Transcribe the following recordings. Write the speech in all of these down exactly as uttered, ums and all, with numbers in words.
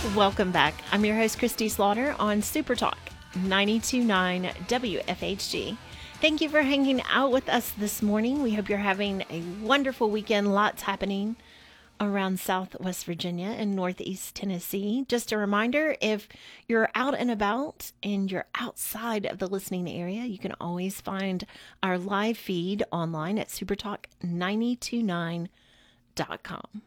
Welcome back. I'm your host, Christy Slaughter on Super Talk ninety-two point nine W F H G. Thank you for hanging out with us this morning. We hope you're having a wonderful weekend. Lots happening around Southwest Virginia and Northeast Tennessee. Just a reminder, if you're out and about and you're outside of the listening area, you can always find our live feed online at supertalk nine two nine dot com.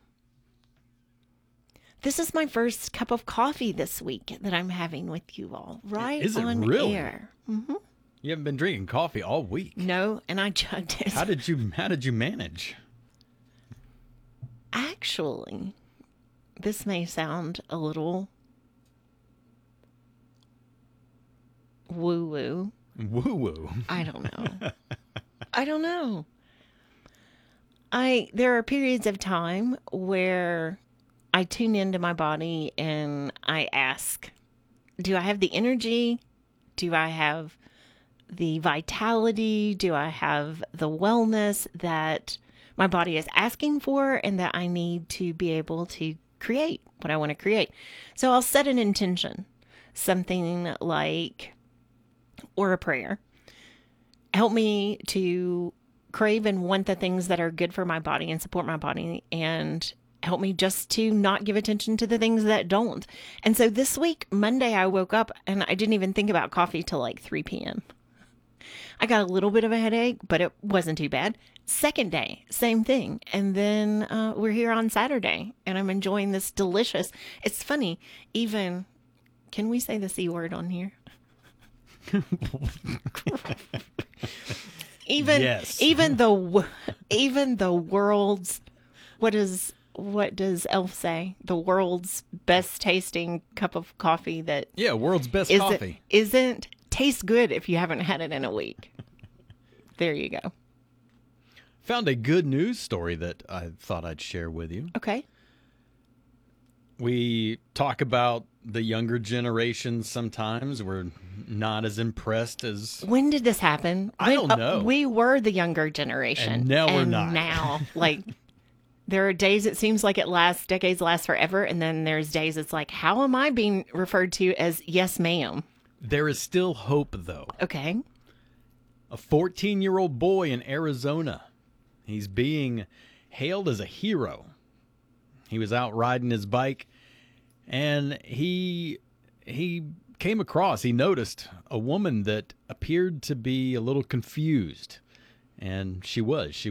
This is my first cup of coffee this week that I'm having with you all, right Is it on really? air. Mm-hmm. You haven't been drinking coffee all week. No, and I chugged it. How did you how did you manage? Actually, this may sound a little woo-woo. Woo-woo. I don't know. I don't know. I there are periods of time where I tune into my body and I ask, do I have the energy? Do I have the vitality? Do I have the wellness that my body is asking for and that I need to be able to create what I want to create? So I'll set an intention, something like, or a prayer. Help me to crave and want the things that are good for my body and support my body, and help me just to not give attention to the things that don't. And so this week, Monday, I woke up and I didn't even think about coffee till like three p.m. I got a little bit of a headache, but it wasn't too bad. Second day, same thing. And then uh, we're here on Saturday and I'm enjoying this delicious. It's funny, even, can we say the C word on here? even, Yes. even the, even the world's, what is, what does Elf say? The world's best tasting cup of coffee that Yeah, world's best isn't, coffee. isn't tastes good if you haven't had it in a week. There you go. Found a good news story that I thought I'd share with you. Okay. We talk about the younger generation sometimes. We're not as impressed as When did this happen? I When- don't know. Uh, we were the younger generation. And now we're and not. Now, like, there are days it seems like it lasts, decades last forever. And then there's days it's like, how am I being referred to as yes, ma'am? there is still hope, though. Okay. A fourteen-year-old boy in Arizona. He's being hailed as a hero. He was out riding his bike, and he he came across, he noticed a woman that appeared to be a little confused. And she was. She